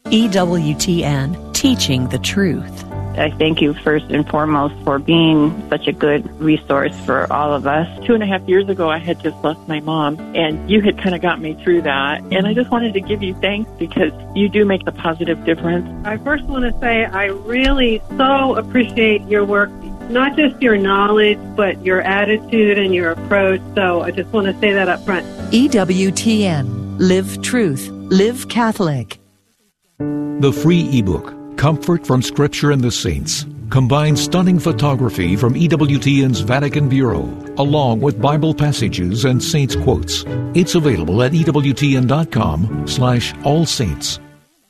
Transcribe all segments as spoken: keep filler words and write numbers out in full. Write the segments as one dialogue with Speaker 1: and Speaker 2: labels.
Speaker 1: E W T N, teaching the truth.
Speaker 2: I thank you first and foremost for being such a good resource for all of us.
Speaker 3: Two and a half years ago, I had just lost my mom, and you had kind of got me through that. And I just wanted to give you thanks because you do make a positive difference.
Speaker 4: I first want to say I really so appreciate your work, not just your knowledge, but your attitude and your approach. So I just want to say that up front.
Speaker 1: E W T N, live truth, live Catholic.
Speaker 5: The free ebook, Comfort from Scripture and the Saints, combines stunning photography from E W T N's Vatican Bureau, along with Bible passages and saints' quotes. It's available at ewtn.com slash all saints.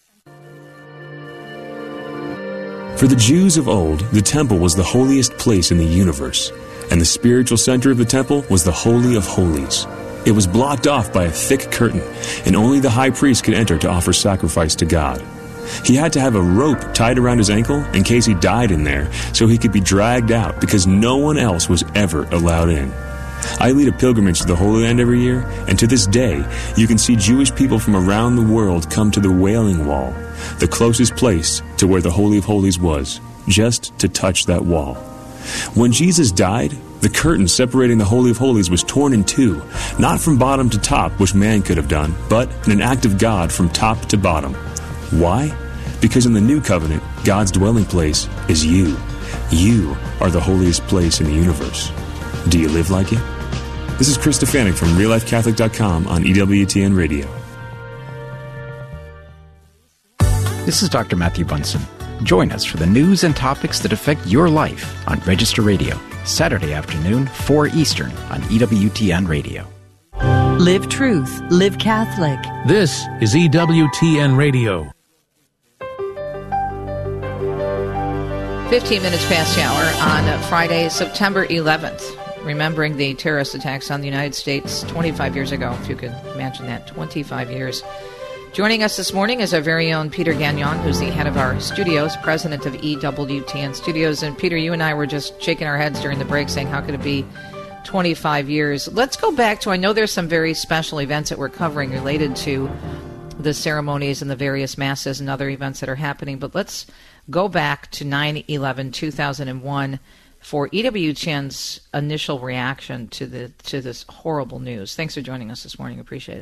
Speaker 6: For the Jews of old, the temple was the holiest place in the universe, and the spiritual center of the temple was the Holy of Holies. It was blocked off by a thick curtain, and only the high priest could enter to offer sacrifice to God. He had to have a rope tied around his ankle in case he died in there, so he could be dragged out because no one else was ever allowed in. I lead a pilgrimage to the Holy Land every year, and to this day, you can see Jewish people from around the world come to the Wailing Wall, the closest place to where the Holy of Holies was, just to touch that wall. When Jesus died, the curtain separating the Holy of Holies was torn in two, not from bottom to top, which man could have done, but in an act of God from top to bottom. Why? Because in the new covenant, God's dwelling place is you. You are the holiest place in the universe. Do you live like it? This is Chris Stefanik from real life catholic dot com on E W T N Radio.
Speaker 7: This is Doctor Matthew Bunson. Join us for the news and topics that affect your life on Register Radio, Saturday afternoon, four Eastern on E W T N Radio.
Speaker 1: Live truth, live Catholic.
Speaker 8: This is E W T N Radio.
Speaker 9: fifteen minutes past the hour on Friday, September eleventh, remembering the terrorist attacks on the United States twenty-five years ago, if you could imagine that, twenty-five years. Joining us this morning is our very own Peter Gagnon, who's the head of our studios, president of E W T N Studios. And Peter, you and I were just shaking our heads during the break saying, how could it be twenty-five years? Let's go back to, I know there's some very special events that we're covering related to the ceremonies and the various masses and other events that are happening, but let's go back to nine eleven two thousand one for E W T N's initial reaction to the to this horrible news. Thanks for joining us this morning. Appreciate it.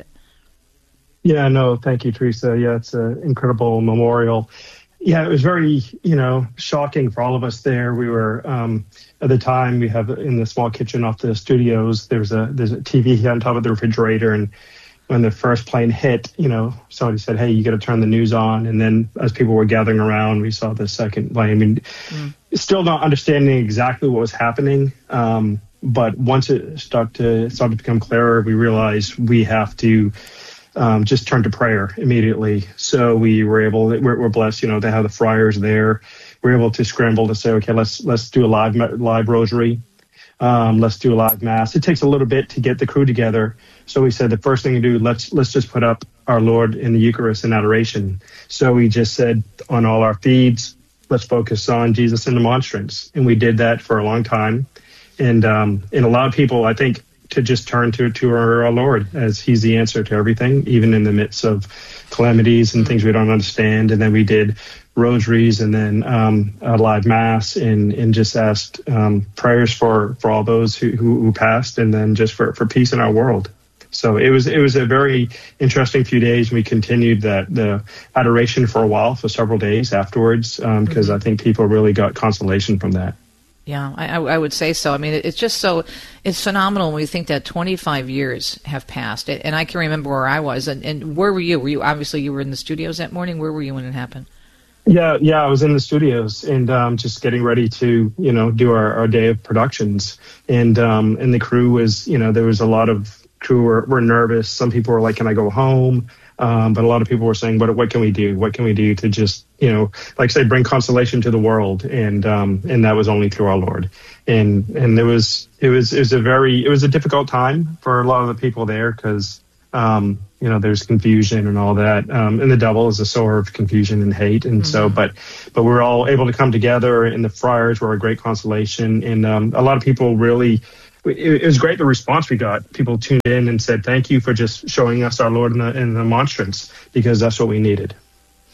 Speaker 10: Yeah, no, thank you, Teresa. Yeah, it's an incredible memorial. Yeah, it was very, you know, shocking for all of us there. We were, um, at the time, we have in the small kitchen off the studios, there's a there's a T V on top of the refrigerator, and when the first plane hit, you know, somebody said, hey, you got to turn the news on. And then as people were gathering around, we saw the second plane. I mean, mm. still not understanding exactly what was happening. Um, but once it started to, started to become clearer, we realized we have to um, just turn to prayer immediately. So we were able, we're, we're blessed, you know, to have the friars there. We were able to scramble to say, okay, let's let's do a live live rosary. Um, let's do a live mass. It takes a little bit to get the crew together. So we said the first thing to do, let's let's just put up our Lord in the Eucharist in adoration. So we just said on all our feeds, let's focus on Jesus in the monstrance. And we did that for a long time. And um, and a lot of people, I think, to just turn to, to our, our Lord as he's the answer to everything, even in the midst of calamities and things we don't understand. And then we did rosaries and then um, a live mass and, and just asked um, prayers for, for all those who, who, who passed and then just for, for peace in our world. So it was it was a very interesting few days. We continued that the adoration for a while, for several days afterwards, because um, mm-hmm. I think people really got consolation from that.
Speaker 9: Yeah, I, I would say so. I mean, it's just so, it's phenomenal when we think that twenty-five years have passed. And I can remember where I was. And, and where were you? Were you, obviously you were in the studios that morning. Where were you when it happened?
Speaker 10: Yeah, yeah, I was in the studios and um, just getting ready to, you know, do our, our day of productions. And um, and the crew was, you know, there was a lot of crew were, were nervous. Some people were like, can I go home? Um, but a lot of people were saying, what what can we do? What can we do to just, you know, like say, bring consolation to the world? And um, and that was only through our Lord. And and there was it was it was a very it was a difficult time for a lot of the people there because um, you know, there's confusion and all that. Um, and the devil is a sower of confusion and hate. And mm-hmm. so, but but we're all able to come together, and the friars were a great consolation. And um, a lot of people really. It was great, the response we got. People tuned in and said, thank you for just showing us our Lord in the, in the monstrance, because that's what we needed.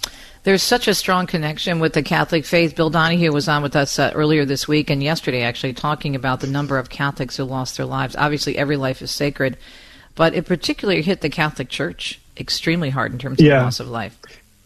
Speaker 9: There's such a strong connection with the Catholic faith. Bill Donahue was on with us uh, earlier this week and yesterday, actually, talking about the number of Catholics who lost their lives. Obviously, every life is sacred, but it particularly hit the Catholic Church extremely hard in terms of
Speaker 10: yeah.
Speaker 9: loss of life.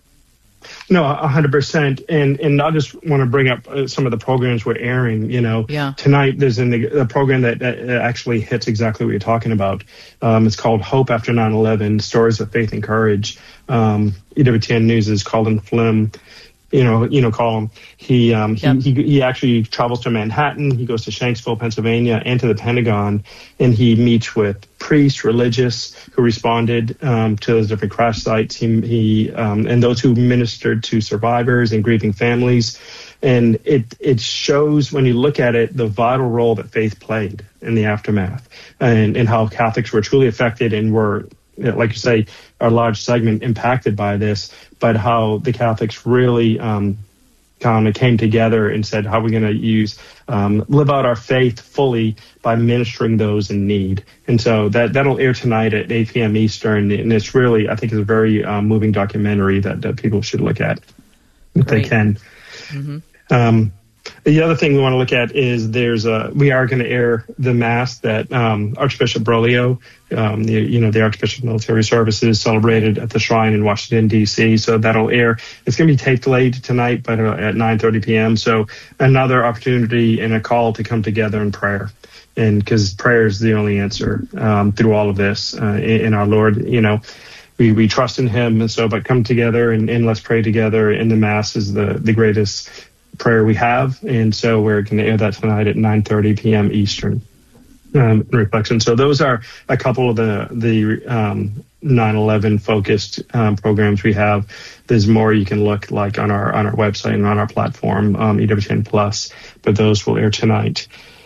Speaker 10: No, one hundred percent. And and I just want to bring up uh, some of the programs we're airing. You know,
Speaker 9: yeah.
Speaker 10: Tonight there's an, a program that, that actually hits exactly what you're talking about. Um, it's called Hope After nine eleven, Stories of Faith and Courage. Um, E W T N News' Colin Flynn, you know, you know, Colin. He, um, yep. he he he actually travels to Manhattan. He goes to Shanksville, Pennsylvania, and to the Pentagon, and he meets with priests, religious who responded um, to those different crash sites. He he um, and those who ministered to survivors and grieving families. And it it shows, when you look at it, the vital role that faith played in the aftermath, and, and how Catholics were truly affected and were, like you say, a large segment impacted by this, but how the Catholics really um, kind of came together and said, how are we going to use, um, live out our faith fully by ministering those in need. And so that, that'll air tonight at eight p.m. Eastern. And it's really, I think it's a very um, moving documentary that, that people should look at if
Speaker 9: Great.
Speaker 10: they can.
Speaker 9: Mm-hmm.
Speaker 10: Um, The other thing we want to look at is there's a, we are going to air the Mass that um, Archbishop Berlioz, um, the, you know, the Archbishop of Military Services, celebrated at the Shrine in Washington, D C. So that'll air. It's going to be taped late tonight, but uh, at nine thirty p.m. So another opportunity and a call to come together in prayer. And because prayer is the only answer um, through all of this uh, in, in our Lord, you know. We, we trust in him. And so, but come together and, and let's pray together. And the Mass is the, the greatest prayer we have, and so we're going to air that tonight at nine thirty p.m. Eastern um, in reflection. So those are a couple of the the um, nine eleven focused um, programs we have. There's more you can look like on our on our website and on our platform, um, E W T N Plus, but those will air tonight.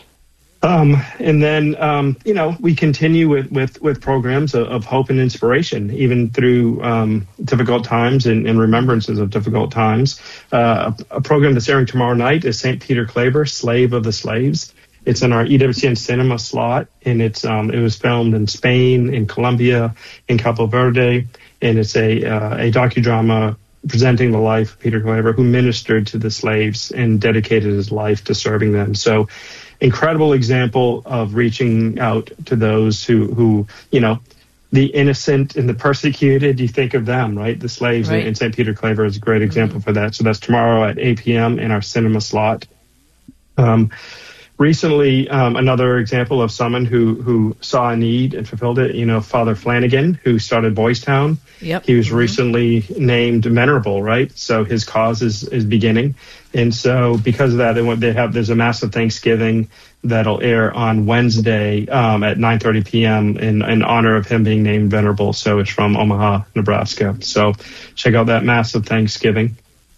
Speaker 10: Um, and then, um, you know, we continue with, with, with programs of, of hope and inspiration, even through um, difficult times and, and remembrances of difficult times. Uh, a, a program that's airing tomorrow night is Saint Peter Claver, Slave of the Slaves. It's in our E W T N Cinema slot, and it's um, it was filmed in Spain, in Colombia, in Cabo Verde, and it's a, uh, a docudrama presenting the life of Peter Claver, who ministered to the slaves and dedicated his life to serving them. So, incredible example of reaching out to those who, who, you know, the innocent and the persecuted. You think of them, right? The slaves, right. And Saint Peter Claver is a great example mm-hmm. for that. So that's tomorrow at eight p.m. in our cinema slot. Um, recently, um, another example of someone who, who saw a need and fulfilled it, you know, Father Flanagan, who started Boys Town.
Speaker 9: Yep.
Speaker 10: He was
Speaker 9: mm-hmm. recently
Speaker 10: named Venerable, right? So his cause is, is beginning. And so because of that, they, they have there's a massive Thanksgiving that'll air on Wednesday um, at nine thirty p.m. in, in honor of him being named Venerable. So it's from Omaha, Nebraska. So check out that massive Thanksgiving.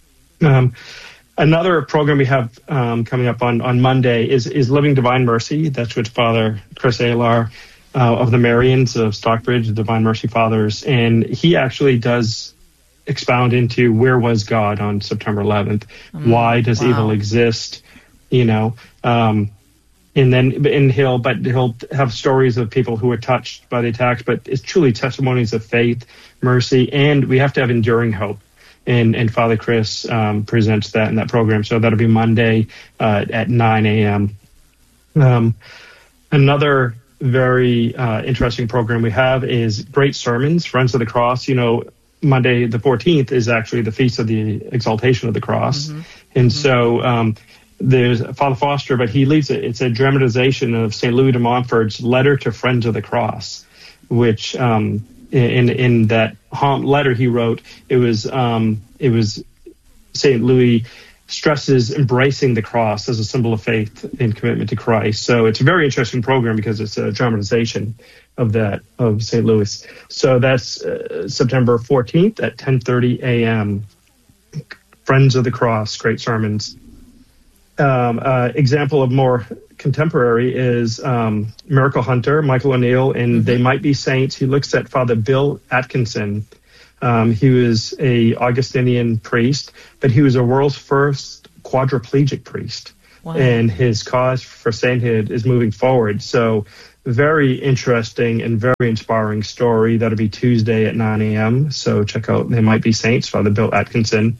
Speaker 10: Um, another program we have um, coming up on, on Monday is, is Living Divine Mercy. That's with Father Chris Alar uh, of the Marians of Stockbridge, the Divine Mercy Fathers. And he actually does expound into where was God on September eleventh? Mm, Why does wow. evil exist? You know, um, and then and he'll but he'll have stories of people who were touched by the attacks, but it's truly testimonies of faith, mercy, and we have to have enduring hope. And and Father Chris um, presents that in that program. So that'll be Monday uh, at nine a.m. Um, another very uh, interesting program we have is Great Sermons, Friends of the Cross. You know, Monday the fourteenth is actually the Feast of the Exaltation of the Cross. Mm-hmm. And mm-hmm. so um, there's Father Foster, but he leads it. It's a dramatization of Saint Louis de Montfort's letter to Friends of the Cross, which um, in in that letter he wrote, it was um, it was Saint Louis stresses embracing the cross as a symbol of faith and commitment to Christ. So it's a very interesting program because it's a dramatization of that, of Saint Louis. So that's uh, September fourteenth at ten thirty a.m. Friends of the Cross, Great Sermons. Um, uh, example of more contemporary is um, Miracle Hunter, Michael O'Neill, and mm-hmm. They Might Be Saints. He looks at Father Bill Atkinson. Um, he was a Augustinian priest, but he was a world's first quadriplegic priest. Wow. And his cause for sainthood is moving forward. So very interesting and very inspiring story. That'll be Tuesday at nine a.m. So check out They Might Be Saints, Father Bill Atkinson.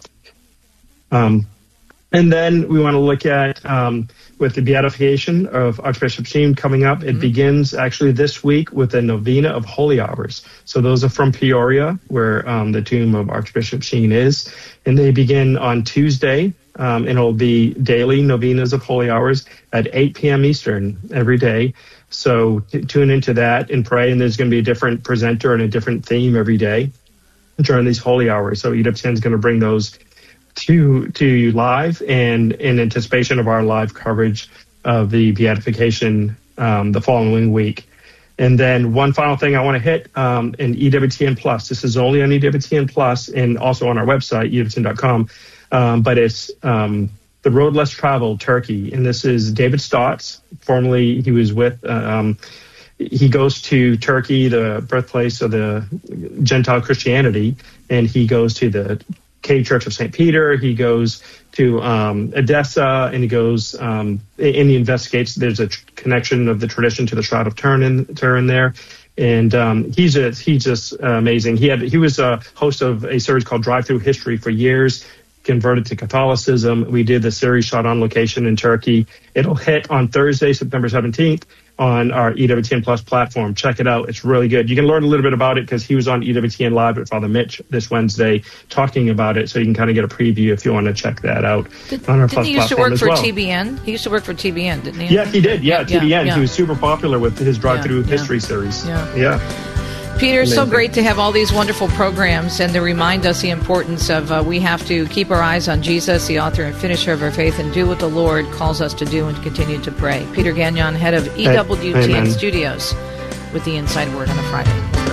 Speaker 10: Um, and then we want to look at um, with the beatification of Archbishop Sheen coming up. It mm-hmm. begins actually this week with a novena of holy hours. So those are from Peoria, where um, the tomb of Archbishop Sheen is. And they begin on Tuesday, um, and it'll be daily novenas of holy hours at eight p.m. Eastern every day. So t- tune into that and pray. And there's going to be a different presenter and a different theme every day during these holy hours. So E W T N is going to bring those to to you live, and in anticipation of our live coverage of the beatification um, the following week. And then one final thing I want to hit um, in E W T N Plus. This is only on E W T N Plus and also on our website, E W T N dot com. Um, but it's um, The Road Less Traveled, Turkey. And this is David Stotts. Formerly, he was with, um, he goes to Turkey, the birthplace of the Gentile Christianity, and he goes to the Cave Church of Saint Peter. He goes to um, Edessa, and he goes um, and he investigates. There's a tr- connection of the tradition to the Shroud of Turin, Turin there, and um, he's a, he's just uh, amazing. He had he was a host of a series called Drive Through History for years. Converted to Catholicism. We did the series shot on location in Turkey. It'll hit on Thursday, September seventeenth. On our E W T N Plus platform. Check it out. It's really good. You can learn a little bit about it because he was on E W T N Live with Father Mitch this Wednesday talking about it, so you can kind of get a preview if you want to check that out.
Speaker 9: Did,
Speaker 10: on our
Speaker 9: didn't
Speaker 10: Plus
Speaker 9: he used to
Speaker 10: platform
Speaker 9: work for
Speaker 10: well.
Speaker 9: T B N? He used to work for T B N, didn't he?
Speaker 10: Yeah, he did. Yeah,
Speaker 9: yeah
Speaker 10: T B N.
Speaker 9: Yeah.
Speaker 10: He was super popular with his Drive
Speaker 9: yeah,
Speaker 10: Through
Speaker 9: yeah.
Speaker 10: History series.
Speaker 9: Yeah.
Speaker 10: yeah.
Speaker 9: Peter, it's so
Speaker 10: Amazing.
Speaker 9: great to have all these wonderful programs and to remind us the importance of uh, we have to keep our eyes on Jesus, the author and finisher of our faith, and do what the Lord calls us to do and continue to pray. Peter Gagnon, head of E W T N
Speaker 10: Amen.
Speaker 9: Studios, with the Inside Word on a Friday.